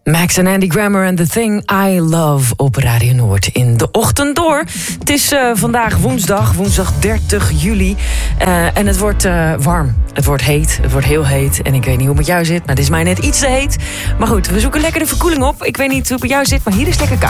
Max en Andy Grammer en The Thing I Love op Radio Noord in de ochtend door. Het is vandaag woensdag 30 juli. En het wordt warm. Het wordt heet. Het wordt heel heet. En ik weet niet hoe het met jou zit, maar het is mij net iets te heet. Maar goed, we zoeken lekker de verkoeling op. Ik weet niet hoe het met jou zit, maar hier is het lekker koud.